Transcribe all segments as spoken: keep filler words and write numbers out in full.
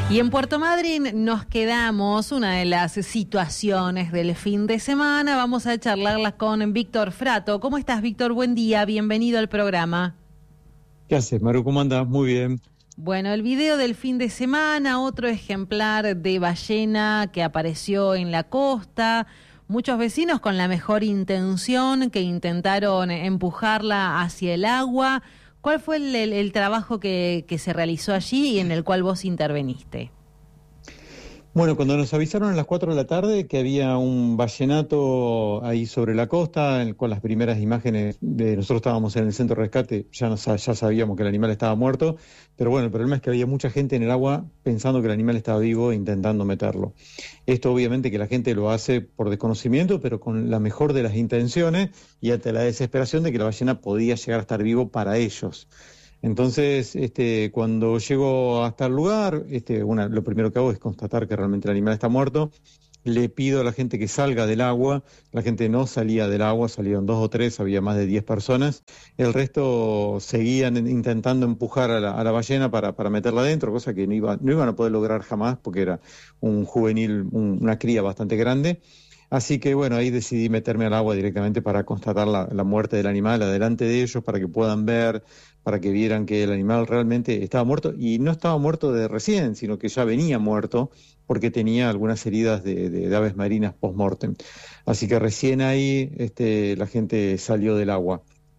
Y en Puerto Madryn nos quedamos, una de las situaciones del fin de semana. Vamos a charlarlas con Víctor Frato. ¿Cómo estás, Víctor? Buen día, bienvenido al programa. ¿Qué haces, Maru? ¿Cómo andás? Muy bien. Bueno, el video del fin de semana, otro ejemplar de ballena que apareció en la costa. Muchos vecinos con la mejor intención que intentaron empujarla hacia el agua. ¿Cuál fue el, el, el trabajo que, que se realizó allí y en el cual vos interveniste? Bueno, cuando nos avisaron a las cuatro de la tarde que había un ballenato ahí sobre la costa, en, con las primeras imágenes de nosotros estábamos en el centro de rescate, ya, nos, ya sabíamos que el animal estaba muerto, pero bueno, el problema es que había mucha gente en el agua pensando que el animal estaba vivo e intentando meterlo. Esto obviamente que la gente lo hace por desconocimiento, pero con la mejor de las intenciones y ante la desesperación de que la ballena podía llegar a estar vivo para ellos. Entonces, este, cuando llego hasta el lugar, este, una, lo primero que hago es constatar que realmente el animal está muerto. Le pido a la gente que salga del agua. La gente no salía del agua, salieron dos o tres, había más de diez personas. El resto seguían intentando empujar a la, a la ballena para, para meterla adentro, cosa que no, iba, no iban a poder lograr jamás porque era un juvenil, un, una cría bastante grande. Así que bueno, ahí decidí meterme al agua directamente para constatar la, la muerte del animal adelante de ellos, para que puedan ver, para que vieran que el animal realmente estaba muerto, y no estaba muerto de recién, sino que ya venía muerto porque tenía algunas heridas de, de, de aves marinas post-mortem. Así que recién ahí este, la gente salió del agua.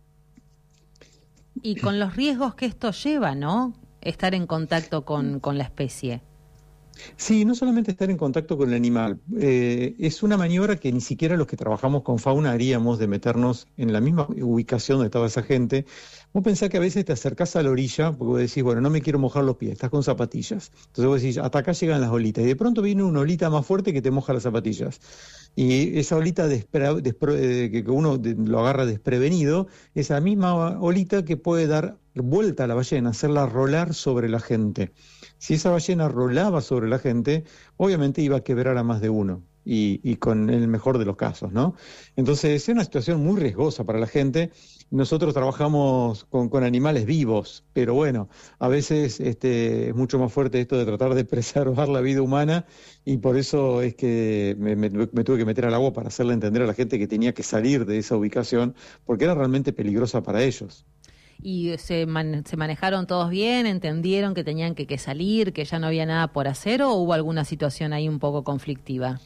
Y con los riesgos que esto lleva, ¿no? Estar en contacto con, con la especie. Sí, no solamente estar en contacto con el animal, eh, es una maniobra que ni siquiera los que trabajamos con fauna haríamos, de meternos en la misma ubicación donde estaba esa gente. Vos pensás que a veces te acercás a la orilla, porque vos decís, bueno, no me quiero mojar los pies, estás con zapatillas. Entonces vos decís, hasta acá llegan las olitas, y de pronto viene una olita más fuerte que te moja las zapatillas. Y esa olita despre, despre, que uno lo agarra desprevenido, esa misma olita que puede dar vuelta a la ballena, hacerla rolar sobre la gente. Si esa ballena rolaba sobre la gente, obviamente iba a quebrar a más de uno, y, y con el mejor de los casos, ¿no? Entonces es una situación muy riesgosa para la gente. Nosotros trabajamos con, con animales vivos, pero bueno, a veces este, es mucho más fuerte esto de tratar de preservar la vida humana, y por eso es que me, me, me tuve que meter al agua para hacerle entender a la gente que tenía que salir de esa ubicación, porque era realmente peligrosa para ellos. ¿Y se, man, se manejaron todos bien? ¿Entendieron que tenían que, que salir, que ya no había nada por hacer, o hubo alguna situación ahí un poco conflictiva?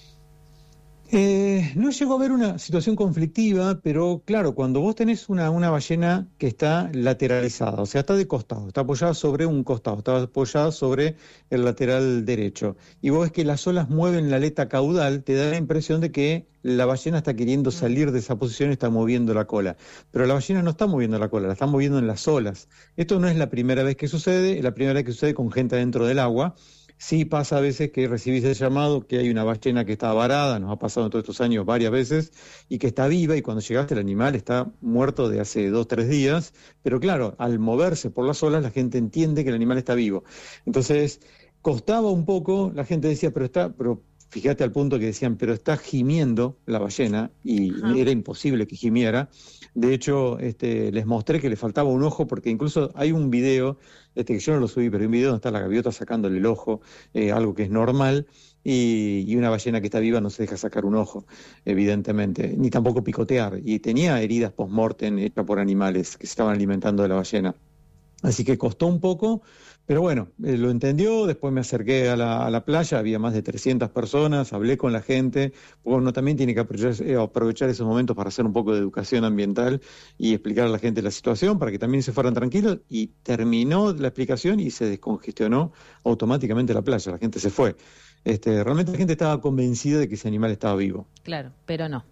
Eh, no llegó a haber una situación conflictiva, pero claro, cuando vos tenés una, una ballena que está lateralizada, o sea, está de costado, está apoyada sobre un costado, está apoyada sobre el lateral derecho, y vos ves que las olas mueven la aleta caudal, te da la impresión de que la ballena está queriendo salir de esa posición y está moviendo la cola. Pero la ballena no está moviendo la cola, la está moviendo en las olas. Esto no es la primera vez que sucede, es la primera vez que sucede con gente dentro del agua. Sí pasa a veces que recibís el llamado que hay una ballena que está varada, nos ha pasado en todos estos años varias veces, y que está viva, y cuando llegaste el animal está muerto de hace dos, tres días, pero claro, al moverse por las olas la gente entiende que el animal está vivo. Entonces, costaba un poco, la gente decía, pero está, pero fíjate al punto que decían, pero está gimiendo la ballena, y Ajá. Era imposible que gimiera. De hecho, este, les mostré que le faltaba un ojo, porque incluso hay un video, este, que yo no lo subí, pero hay un video donde está la gaviota sacándole el ojo, eh, algo que es normal, y, y una ballena que está viva no se deja sacar un ojo, evidentemente, ni tampoco picotear, y tenía heridas post-mortem hechas por animales que se estaban alimentando de la ballena. Así que costó un poco, pero bueno, eh, lo entendió. Después me acerqué a la, a la playa, había más de trescientas personas, hablé con la gente, porque uno también tiene que aprovechar, eh, aprovechar esos momentos para hacer un poco de educación ambiental y explicar a la gente la situación para que también se fueran tranquilos, y terminó la explicación y se descongestionó automáticamente la playa, la gente se fue. Este, realmente la gente estaba convencida de que ese animal estaba vivo. Claro, pero no.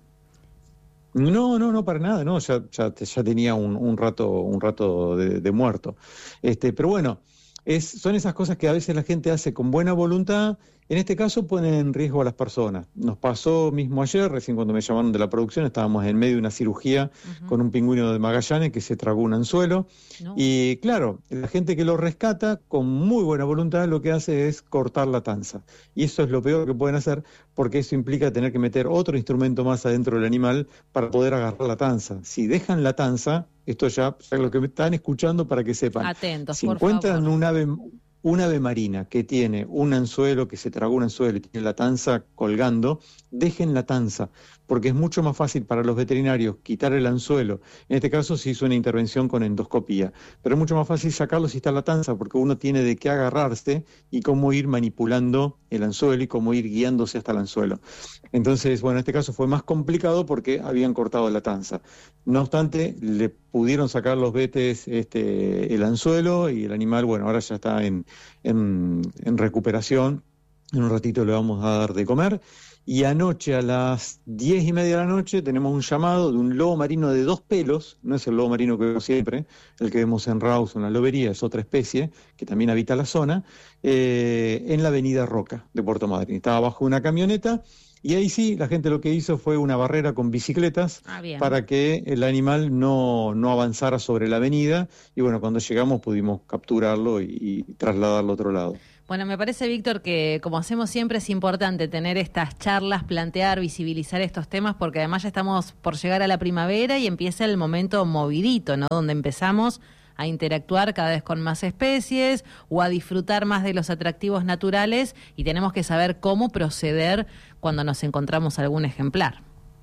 No, no, no, para nada, no, ya, ya, ya tenía un, un rato, un rato de, de muerto. Este, pero bueno, es, son esas cosas que a veces la gente hace con buena voluntad. En este caso ponen en riesgo a las personas. Nos pasó mismo ayer, recién cuando me llamaron de la producción, estábamos en medio de una cirugía uh-huh. con un pingüino de Magallanes que se tragó un anzuelo. No. Y claro, la gente que lo rescata, con muy buena voluntad, lo que hace es cortar la tanza. Y eso es lo peor que pueden hacer, porque eso implica tener que meter otro instrumento más adentro del animal para poder agarrar la tanza. Si dejan la tanza, esto ya, ya lo que me están escuchando para que sepan. Atentos, si por encuentran favor. un ave... un ave marina que tiene un anzuelo, que se tragó un anzuelo y tiene la tanza colgando, dejen la tanza, porque es mucho más fácil para los veterinarios quitar el anzuelo. En este caso se hizo una intervención con endoscopía, pero es mucho más fácil sacarlo si está la tanza, porque uno tiene de qué agarrarse y cómo ir manipulando el anzuelo y cómo ir guiándose hasta el anzuelo. Entonces, bueno, en este caso fue más complicado porque habían cortado la tanza. No obstante, le pudieron sacar los vetes este, el anzuelo y el animal, bueno, ahora ya está en, en, en recuperación. En un ratito le vamos a dar de comer. Y anoche a las diez y media de la noche tenemos un llamado de un lobo marino de dos pelos, no es el lobo marino que vemos siempre, el que vemos en Raus o en la lobería, es otra especie que también habita la zona, eh, en la avenida Roca de Puerto Madryn. Estaba bajo una camioneta y ahí sí, la gente lo que hizo fue una barrera con bicicletas Ah, bien. para que el animal no, no avanzara sobre la avenida y bueno, cuando llegamos pudimos capturarlo y, y trasladarlo a otro lado. Bueno, me parece, Víctor, que como hacemos siempre es importante tener estas charlas, plantear, visibilizar estos temas, porque además ya estamos por llegar a la primavera y empieza el momento movidito, ¿no? Donde empezamos a interactuar cada vez con más especies o a disfrutar más de los atractivos naturales y tenemos que saber cómo proceder cuando nos encontramos algún ejemplar.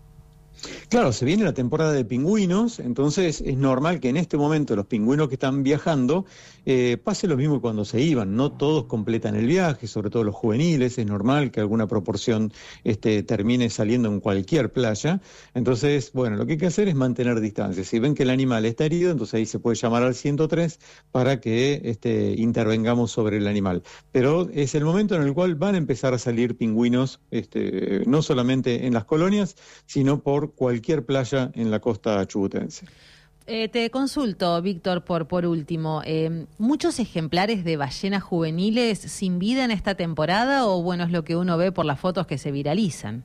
Claro, se viene la temporada de pingüinos, entonces es normal que en este momento los pingüinos que están viajando eh, pase lo mismo que cuando se iban, no todos completan el viaje, sobre todo los juveniles, es normal que alguna proporción este, termine saliendo en cualquier playa, entonces, bueno, lo que hay que hacer es mantener distancia. Si ven que el animal está herido, entonces ahí se puede llamar al ciento tres para que este, intervengamos sobre el animal, pero es el momento en el cual van a empezar a salir pingüinos, este, no solamente en las colonias, sino por cualquier playa en la costa chubutense. Eh, te consulto, Víctor, por, por último, eh, ¿muchos ejemplares de ballenas juveniles sin vida en esta temporada o bueno, es lo que uno ve por las fotos que se viralizan?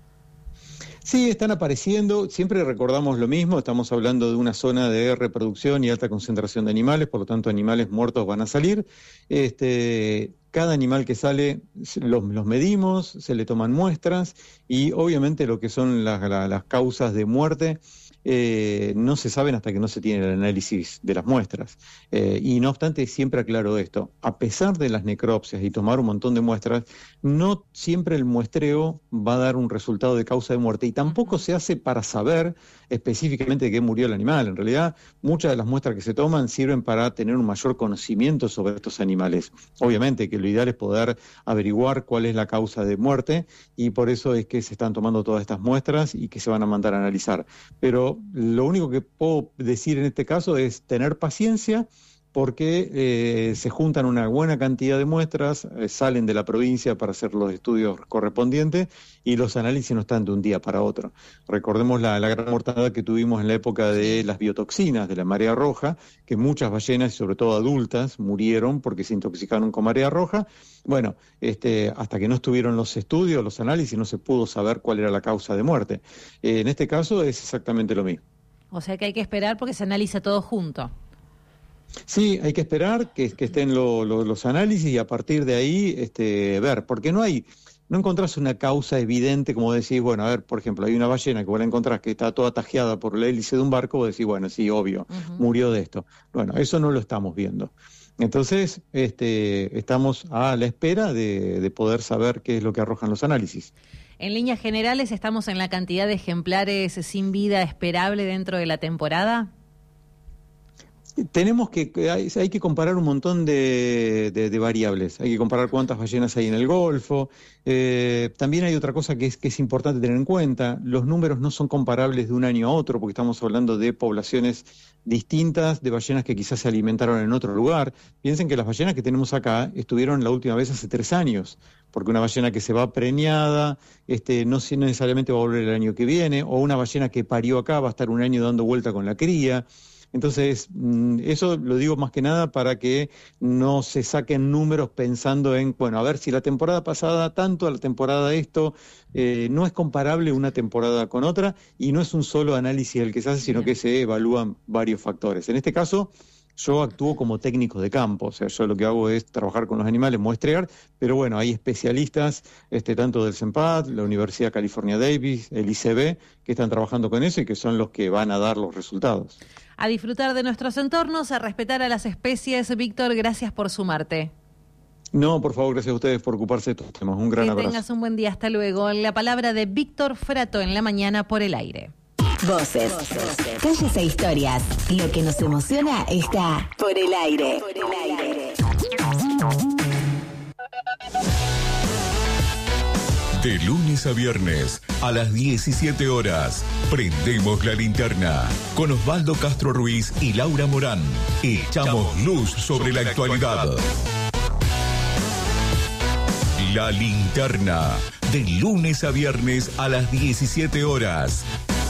Sí, están apareciendo, siempre recordamos lo mismo, estamos hablando de una zona de reproducción y alta concentración de animales, por lo tanto animales muertos van a salir. Este, cada animal que sale los, los medimos, se le toman muestras y obviamente lo que son las, las, las causas de muerte eh, no se saben hasta que no se tiene el análisis de las muestras. Eh, y no obstante, siempre aclaro esto, a pesar de las necropsias y tomar un montón de muestras, no siempre el muestreo va a dar un resultado de causa de muerte y tampoco se hace para saber específicamente de qué murió el animal. En realidad, muchas de las muestras que se toman sirven para tener un mayor conocimiento sobre estos animales. Obviamente que lo ideal es poder averiguar cuál es la causa de muerte y por eso es que se están tomando todas estas muestras y que se van a mandar a analizar. Pero lo único que puedo decir en este caso es tener paciencia, porque eh, se juntan una buena cantidad de muestras, eh, salen de la provincia para hacer los estudios correspondientes y los análisis no están de un día para otro. Recordemos la, la gran mortandad que tuvimos en la época de las biotoxinas, de la marea roja, que muchas ballenas, y sobre todo adultas, murieron porque se intoxicaron con marea roja. Bueno, este, hasta que no estuvieron los estudios, los análisis, no se pudo saber cuál era la causa de muerte. Eh, en este caso es exactamente lo mismo. O sea que hay que esperar porque se analiza todo junto. Sí, hay que esperar que, que estén lo, lo, los análisis y a partir de ahí este, ver, porque no hay, no encontrás una causa evidente como decís, bueno, a ver, por ejemplo, hay una ballena que vos la encontrás que está toda tajeada por la hélice de un barco, vos decís, bueno, sí, obvio, uh-huh. murió de esto. Bueno, eso no lo estamos viendo. Entonces, este, estamos a la espera de, de poder saber qué es lo que arrojan los análisis. En líneas generales, ¿estamos en la cantidad de ejemplares sin vida esperable dentro de la temporada? Tenemos que, hay, hay que comparar un montón de, de, de variables, hay que comparar cuántas ballenas hay en el Golfo, eh, también hay otra cosa que es, que es importante tener en cuenta, los números no son comparables de un año a otro, porque estamos hablando de poblaciones distintas, de ballenas que quizás se alimentaron en otro lugar. Piensen que las ballenas que tenemos acá estuvieron la última vez hace tres años, porque una ballena que se va preñada este, no necesariamente va a volver el año que viene, o una ballena que parió acá va a estar un año dando vuelta con la cría. Entonces, eso lo digo más que nada para que no se saquen números pensando en, bueno, a ver si la temporada pasada tanto, a la temporada esto, eh, no es comparable una temporada con otra y no es un solo análisis el que se hace, sino que se evalúan varios factores. En este caso, yo actúo como técnico de campo, o sea, yo lo que hago es trabajar con los animales, muestrear, pero bueno, hay especialistas, este, tanto del CENPAD, la Universidad California Davis, el I C B, que están trabajando con eso y que son los que van a dar los resultados. A disfrutar de nuestros entornos, a respetar a las especies. Víctor, gracias por sumarte. No, por favor, gracias a ustedes por ocuparse de estos temas. Un gran que abrazo. Que tengas un buen día. Hasta luego. La palabra de Víctor Frato en la mañana por el aire. Voces, calles e historias. Lo que nos emociona está por el aire. Por el aire. De lunes a viernes a las diecisiete horas, prendemos la linterna con Osvaldo Castro Ruiz y Laura Morán. Echamos luz sobre la actualidad. La linterna, de lunes a viernes a las diecisiete horas.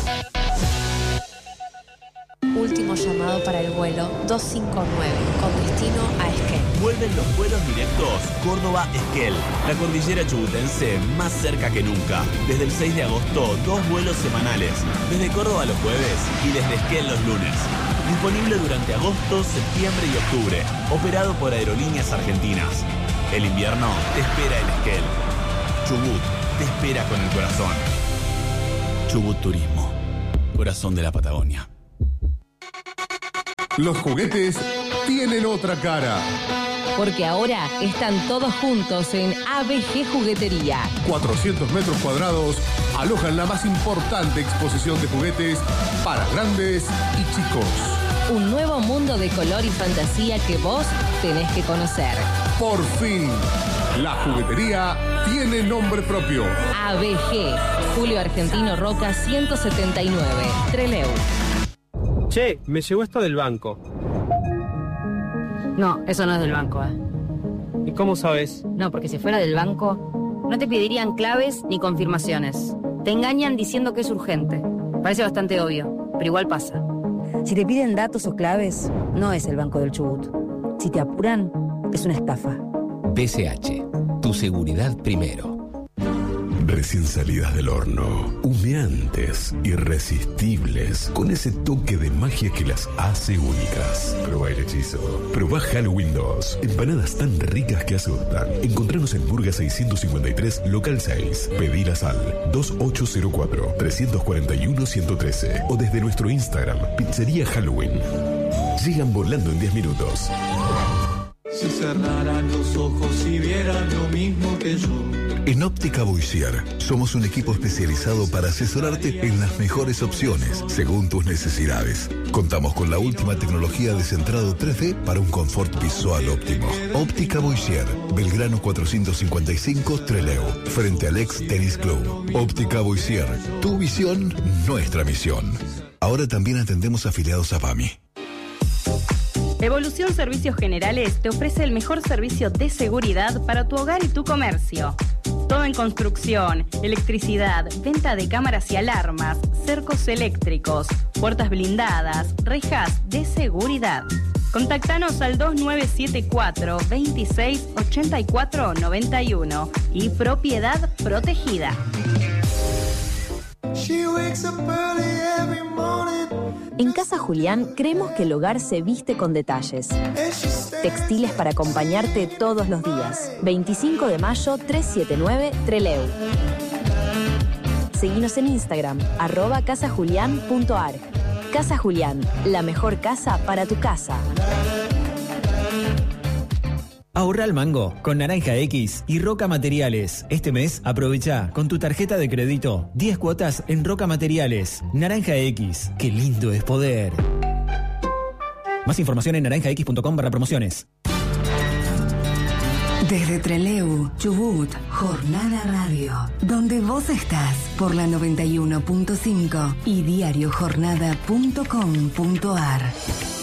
Último llamado para el vuelo dos cinco nueve con destino a Esquel. Vuelven los vuelos directos Córdoba-Esquel. La cordillera chubutense más cerca que nunca. Desde el seis de agosto, dos vuelos semanales. Desde Córdoba los jueves y desde Esquel los lunes. Disponible durante agosto, septiembre y octubre. Operado por Aerolíneas Argentinas. El invierno te espera en Esquel. Chubut te espera con el corazón. Chubut Turismo. Corazón de la Patagonia. Los juguetes tienen otra cara. Porque ahora están todos juntos en A B G Juguetería. cuatrocientos metros cuadrados alojan la más importante exposición de juguetes para grandes y chicos. Un nuevo mundo de color y fantasía que vos tenés que conocer. Por fin, la juguetería tiene nombre propio. A B G, Julio Argentino Roca ciento setenta y nueve, Trelew. Che, me llegó esto del banco. No, eso no es del banco, ¿eh? ¿Y cómo sabes? No, porque si fuera del banco, no te pedirían claves ni confirmaciones. Te engañan diciendo que es urgente. Parece bastante obvio, pero igual pasa. Si te piden datos o claves, no es el Banco del Chubut. Si te apuran, es una estafa. P C H, tu seguridad primero. Recién salidas del horno, humeantes, irresistibles, con ese toque de magia que las hace únicas. Probá el hechizo. Probá Halloween dos. Empanadas tan ricas que asustan. Encontranos en Burga seiscientos cincuenta y tres, local seis. Pedilas al dos ocho cero cuatro, tres cuatro uno, uno uno tres o desde nuestro Instagram, Pizzería Halloween. Llegan volando en diez minutos. Si cerraran los ojos y vieran lo mismo que yo. En Óptica Boissier somos un equipo especializado para asesorarte en las mejores opciones según tus necesidades. Contamos con la última tecnología de centrado tres D para un confort visual óptimo. Óptica Boissier, Belgrano cuatrocientos cincuenta y cinco, Trelew, frente al ex Tennis Club. Óptica Boissier, tu visión, nuestra misión. Ahora también atendemos afiliados a P A M I. Evolución Servicios Generales te ofrece el mejor servicio de seguridad para tu hogar y tu comercio. Todo en construcción, electricidad, venta de cámaras y alarmas, cercos eléctricos, puertas blindadas, rejas de seguridad. Contactanos al dos nueve siete cuatro, veintiséis ochenta y cuatro noventa y uno y Propiedad Protegida. En Casa Julián creemos que el hogar se viste con detalles. Textiles para acompañarte todos los días. veinticinco de mayo, trescientos setenta y nueve, Trelew. Seguinos en Instagram, arroba casajulián.ar. Casa Julián, la mejor casa para tu casa. Ahorra al mango con Naranja X y Roca Materiales. Este mes aprovecha con tu tarjeta de crédito diez cuotas en Roca Materiales. Naranja X, qué lindo es poder. Más información en naranja x punto com barra promociones. Desde Trelew, Chubut, Jornada Radio, donde vos estás por la noventa y uno punto cinco y diario jornada punto com punto ar.